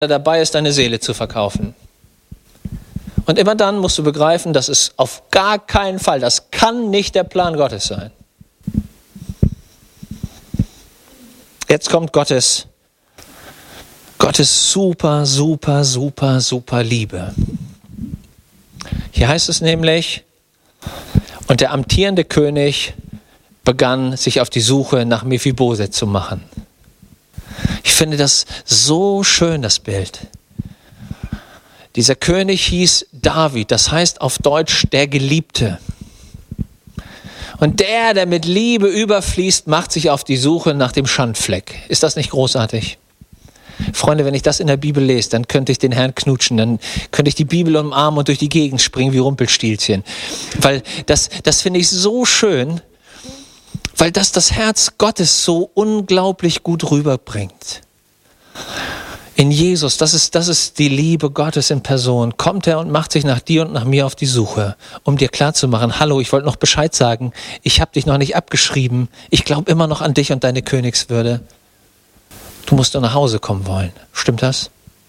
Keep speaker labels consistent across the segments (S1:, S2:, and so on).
S1: dabei ist, deine Seele zu verkaufen. Und immer dann musst du begreifen, das ist auf gar keinen Fall, das kann nicht der Plan Gottes sein. Jetzt kommt Gottes super, super, super, super Liebe. Hier heißt es nämlich, und der amtierende König begann, sich auf die Suche nach Mephiboset zu machen. Ich finde das so schön, das Bild. Dieser König hieß David, das heißt auf Deutsch der Geliebte. Und der mit Liebe überfließt, macht sich auf die Suche nach dem Schandfleck. Ist das nicht großartig? Freunde, wenn ich das in der Bibel lese, dann könnte ich den Herrn knutschen, dann könnte ich die Bibel umarmen und durch die Gegend springen wie Rumpelstilzchen. Weil das finde ich so schön, weil das Herz Gottes so unglaublich gut rüberbringt. In Jesus, das ist die Liebe Gottes in Person. Kommt er und macht sich nach dir und nach mir auf die Suche, um dir klarzumachen, hallo, ich wollte noch Bescheid sagen, ich habe dich noch nicht abgeschrieben, ich glaube immer noch an dich und deine Königswürde. Du musst nur nach Hause kommen wollen. Stimmt das?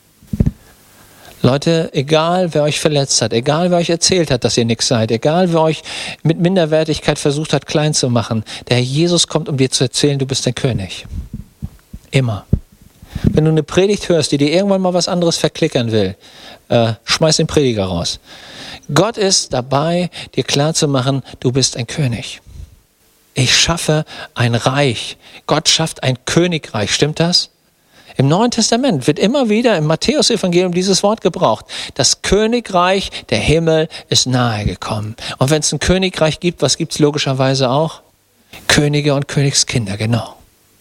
S1: Leute, egal wer euch verletzt hat, egal wer euch erzählt hat, dass ihr nichts seid, egal wer euch mit Minderwertigkeit versucht hat, klein zu machen, der Herr Jesus kommt, um dir zu erzählen, du bist der König. Immer. Wenn du eine Predigt hörst, die dir irgendwann mal was anderes verklickern will, schmeiß den Prediger raus. Gott ist dabei, dir klarzumachen, du bist ein König. Ich schaffe ein Reich. Gott schafft ein Königreich. Stimmt das? Im Neuen Testament wird immer wieder im Matthäus-Evangelium dieses Wort gebraucht. Das Königreich der Himmel ist nahe gekommen. Und wenn es ein Königreich gibt, was gibt es logischerweise auch? Könige und Königskinder, genau.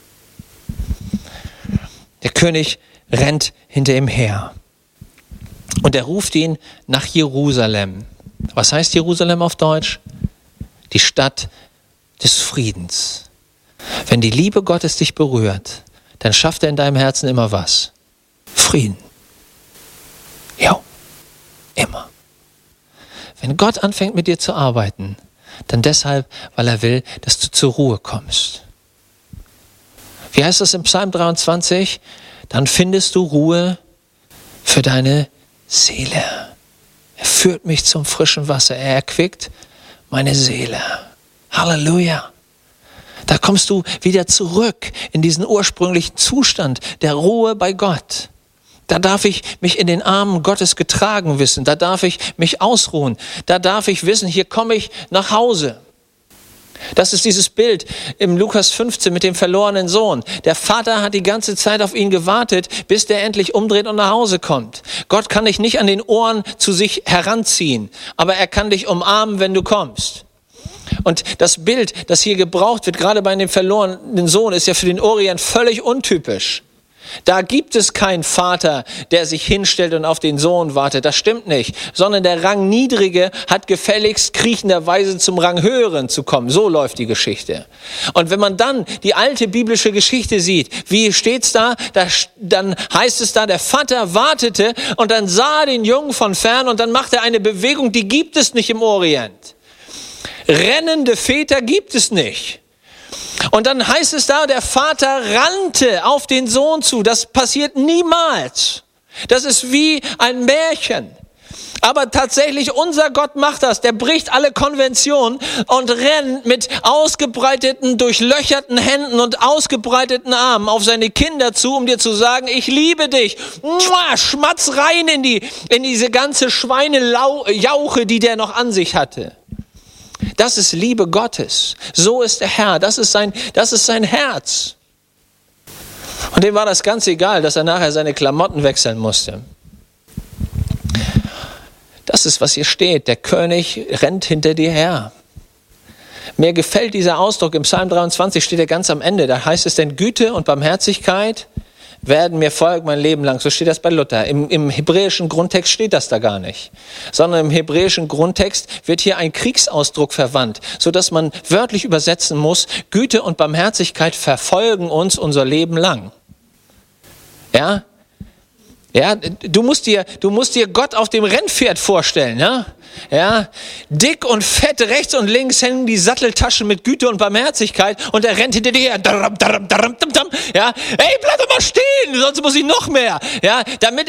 S1: Der König rennt hinter ihm her. Und er ruft ihn nach Jerusalem. Was heißt Jerusalem auf Deutsch? Die Stadt des Friedens. Wenn die Liebe Gottes dich berührt, dann schafft er in deinem Herzen immer was? Frieden. Ja, immer. Wenn Gott anfängt mit dir zu arbeiten, dann deshalb, weil er will, dass du zur Ruhe kommst. Wie heißt das im Psalm 23? Dann findest du Ruhe für deine Seele. Er führt mich zum frischen Wasser. Er erquickt meine Seele. Halleluja. Da kommst du wieder zurück in diesen ursprünglichen Zustand der Ruhe bei Gott. Da darf ich mich in den Armen Gottes getragen wissen. Da darf ich mich ausruhen. Da darf ich wissen, hier komme ich nach Hause. Das ist dieses Bild im Lukas 15 mit dem verlorenen Sohn. Der Vater hat die ganze Zeit auf ihn gewartet, bis der endlich umdreht und nach Hause kommt. Gott kann dich nicht an den Ohren zu sich heranziehen, aber er kann dich umarmen, wenn du kommst. Und das Bild, das hier gebraucht wird, gerade bei dem verlorenen Sohn, ist ja für den Orient völlig untypisch. Da gibt es keinen Vater, der sich hinstellt und auf den Sohn wartet. Das stimmt nicht. Sondern der Rangniedrige hat gefälligst kriechenderweise zum Ranghöheren zu kommen. So läuft die Geschichte. Und wenn man dann die alte biblische Geschichte sieht, wie steht's da? Dann heißt es da, der Vater wartete und dann sah er den Jungen von fern und dann macht er eine Bewegung, die gibt es nicht im Orient. Rennende Väter gibt es nicht. Und dann heißt es da, der Vater rannte auf den Sohn zu. Das passiert niemals. Das ist wie ein Märchen. Aber tatsächlich, unser Gott macht das. Der bricht alle Konventionen und rennt mit ausgebreiteten, durchlöcherten Händen und ausgebreiteten Armen auf seine Kinder zu, um dir zu sagen, ich liebe dich. Schmatz rein in diese ganze Schweinejauche, die der noch an sich hatte. Das ist Liebe Gottes. So ist der Herr. Das ist sein Herz. Und dem war das ganz egal, dass er nachher seine Klamotten wechseln musste. Das ist, was hier steht. Der König rennt hinter dir her. Mir gefällt dieser Ausdruck. Im Psalm 23 steht er ganz am Ende. Da heißt es, denn Güte und Barmherzigkeit werden mir folgen mein Leben lang. So steht das bei Luther. Im hebräischen Grundtext steht das da gar nicht. Sondern im hebräischen Grundtext wird hier ein Kriegsausdruck verwandt, sodass man wörtlich übersetzen muss, Güte und Barmherzigkeit verfolgen uns unser Leben lang. Ja? Ja, du musst dir Gott auf dem Rennpferd vorstellen, ja? Ja, dick und fett, rechts und links hängen die Satteltaschen mit Güte und Barmherzigkeit und er rennt hinter dir her. Ja, hey, bleib doch mal stehen, sonst muss ich noch mehr. Ja, damit